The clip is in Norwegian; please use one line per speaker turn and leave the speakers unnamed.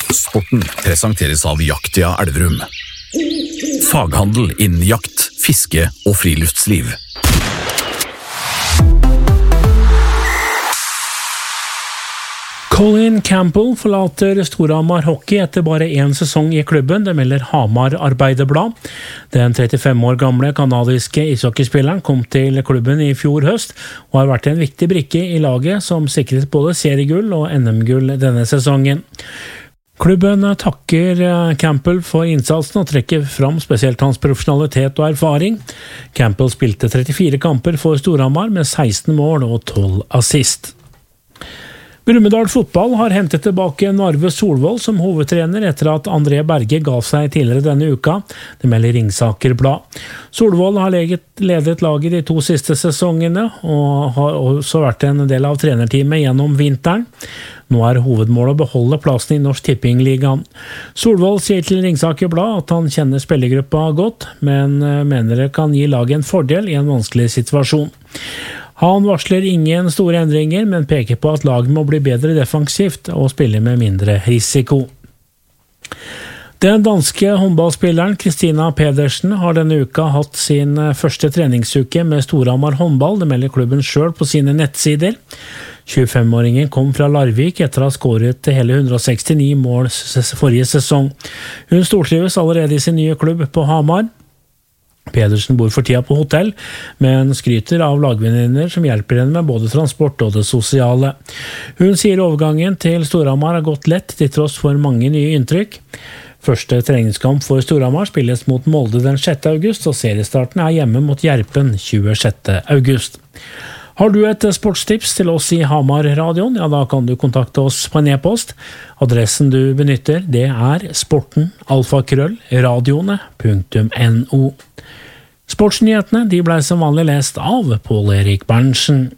Sporten presenteres av Jaktia Elverum. Faghandel innen jakt, fiske og friluftsliv.
Colin Campbell forlater Storhamar Hockey etter bare 1 sesong i klubben, det melder Hamar Arbeiderblad. Den 35 år gamle kanadiske ishockeyspilleren kom til klubben i fjor høst, og har vært en viktig brikke i laget som sikret både seriegull og NM-gull denne sesongen. Klubben takker Campbell for innsatsen og trekker fram spesielt hans profesjonalitet og erfaring. Campbell spilte 34 kamper for Storhamar med 16 mål og 12 assist. Brumunddal fotball har hentet tilbake Narve Solvold som hovedtrener etter at André Berge ga seg tidligere denne uka. Det melder Ringsaker Blad. Solvold har ledet laget de 2 siste sesongene, og har også vært en del av trenerteamet gjennom vinteren. Nå er hovedmålet å beholde plassen i Norsk Tippingligaen. Solvold sier til Ringsaker Blad at han kjenner spillergruppa godt, men mener det kan gi laget en fordel i en vanskelig situasjon. Han varsler ingen store endringer, men peker på at laget må bli bedre defensivt og spille med mindre risiko. Den danske håndballspilleren Kristina Pedersen har denne uka hatt sin første treningsuke med Storhamar håndball, det melder klubben selv på sine nettsider. 25-åringen kom fra Larvik etter å ha skåret hele 169 mål forrige sesong. Hun stortrives allerede i sin nye klubb på Hamar. Pedersen bor for tida på hotell, men skryter av lagvenninner som hjelper henne med både transport og det sosiale. Hun sier overgangen til Storhamar har gått lett til tross for mange nye inntrykk. Første treningskamp for Storhamar spilles mot Molde den 6. august, og seriestarten er hjemme mot Gjerpen 26. august. Har du et sportstips til oss i Hamar-radioen? Ja, da kan du kontakte oss på en e-post. Adressen du benytter, det er sporten@radioene.no. Sportsnyhetene de ble som vanlig lest av Pål Erik Berntsen.